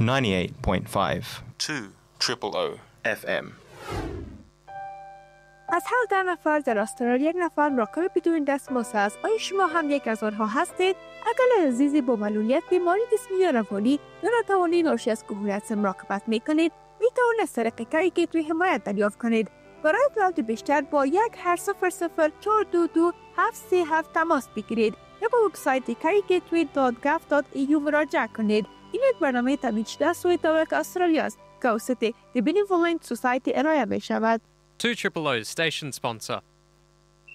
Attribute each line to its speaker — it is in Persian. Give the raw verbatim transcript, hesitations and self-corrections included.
Speaker 1: ninety-eight point five
Speaker 2: two triple O
Speaker 1: اف ام.
Speaker 3: از هر ده نفر در استرالیا یک نفر مراقب بدون دستمزد است. آیا شما هم یک از آنها هستید؟ اگر عزیزی با معلولیت بیماری جسمی یا روانی یا ناتوانی ناشی از کهولت مراقبت میکنید، میتوانید از طریق کاری گیتوی حمایت دریافت کنید. برای اطلاعات بیشتر با یک هشت صفر صفر چهار دو دو هفت سه هفت تماس بگیرید یا به وبسایت کاری گیتوی دات گاف دات ای یو مراجعه کنید. این یک برنامه تامین شده از سوی دولت استرالیا است که توسط The Benevolent Society ارائه می شود.
Speaker 4: two triple O's station sponsor.